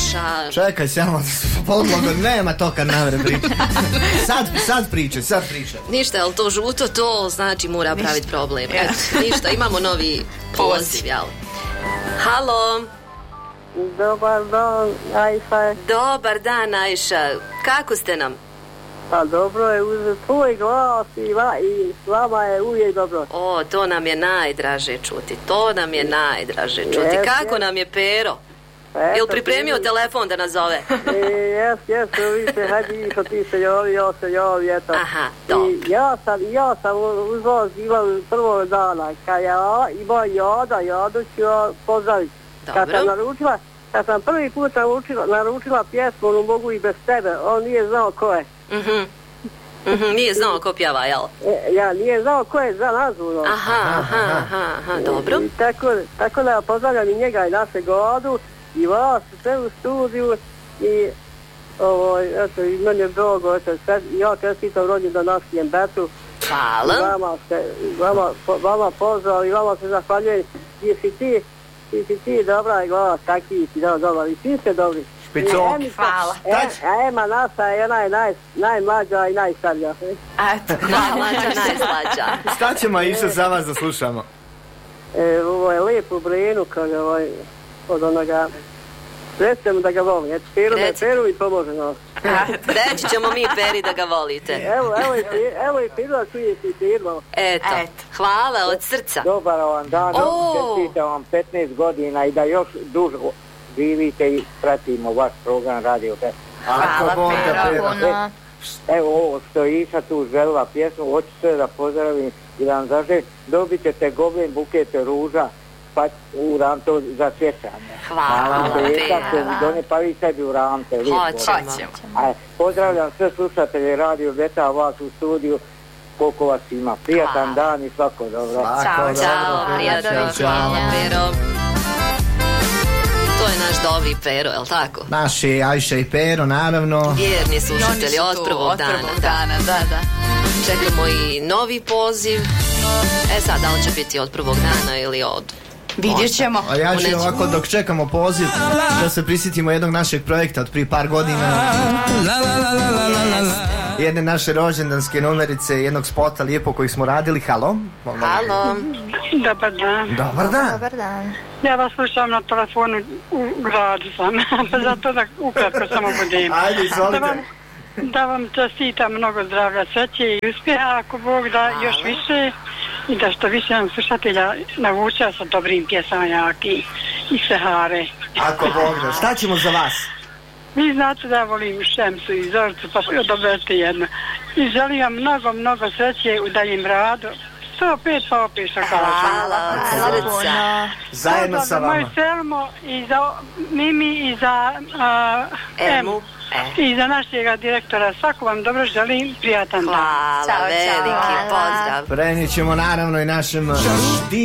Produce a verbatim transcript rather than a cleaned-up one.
Najša. Čekaj, samo podloga, nema to kad navre priča. Sad, sad priče, sad priče. Ništa, ali to žuto, to znači mora praviti problem. Eto, ništa, imamo novi poziv, jel? Halo. Dobar dan, Najša. Dobar dan, Najša. Kako ste nam? Pa dobro je, uz tvoj glas i, va, i s vama je uvijek dobro. O, to nam je najdraže čuti, to nam je najdraže čuti. Yes, Kako yes. nam je Pero? Eto, Jel pripremio ti... telefon da nas zove? Jes, jes, vidite, hajde što ti se javi, ja se javi, eto. Aha, dobro. I ja sam, ja sam uz vas bila prvog dana, kad ja ima Jada, Jadu ću ja pozdraviti. Kad sam naručila, kad sam prvi put naručila, naručila pjesmu, ono mogu i bez tebe, on nije znao ko je. Mhm. Mm-hmm, nije znao ko pjeva, jel? E, ja nije znao ko je za nazvu. No. Aha, aha, aha, aha, dobro. I, tako, tako da ja pozdravljam i njega i naše godu, i vas, sve u studiju, i ovo, eto, i meni je drogo, eto, sve, ja čestitam rođendan našem Betu. Hvala. Vama, se, vama, po, vama pozdrav i vama se zahvaljujem, ti si ti, ti si ti dobra i glas, takvi si da, dobar, i ti ste dobri. Špicoki. Hvala. E, Ema naša je ona naj, najmlađa i najstarija. Eto, najmlađa, najslađa. Šta ćemo išao za vas da slušamo? E, ovo je lijepu brinu, kad je ovaj, od onoga, recimo da ga volim, eto, Peru me Peru i pomože nas. Reći ćemo mi Peri da ga volite. Evo, evo i evo i Peru, čuje ti Peru. Eto, hvala od srca. Dobar vam dan, čestitam vam petnaest godina i da još duže živite i pratimo vaš program Radio Pes. Hvala Pero, puno. Evo ovo što je Iša tu želila pjesmu, hoću sve da pozdravim i da vam zaželim, dobit ćete goblin bukete ruža, pa u ramto za sjećanje. Hvala Pero. Pa vi sebi u ramte. Hoćemo. Pozdravljam sve slušatelje Radio Beta, vas u studiju, koliko vas ima. Prijatan dan i svako dobro. Ćao, Ćao, prijatno, hvala Pero. To je naš dobri Pero, je li tako? Naši Ajša i Pero, naravno. Vjerni slušatelji od prvog od dana. prvog dana, da, da. Čekamo i novi poziv. E sad, da li će biti od prvog dana ili od... Vidjet ćemo. A ja ću ovako dok čekamo poziv da se prisjetimo jednog našeg projekta od prije par godina. Jedne naše rođendanske numerice, jednog spota lijepo koji smo radili. Halo? Halo. Dobar dan. Dobar dan. Dobar dan. Ja vas slušam na telefonu, u gradu sam, pa zato da ukratko samo budem. Ajde, izvolite. Da vam, da vam čestitam mnogo zdravlja, sreće i uspjeha, ako Bog da još više, i da što više nam slušatelja navuče sa dobrim pjesama jaki i sehare. Ako Bog da, šta ćemo za vas? Vi znate da volim Šemsu i Zoricu, pa odoberite jedno. I želim vam mnogo, mnogo sreće u daljem radu. sto pet pa opet što kažem. Hvala, od srca. Zajedno sa vama. Za moj Selmo i za Mimi i za uh, Emu. E. I za našeg direktora. Svako vam dobro želim, prijatan dan. Hvala, veliki pozdrav. Prenijet ćemo naravno i našem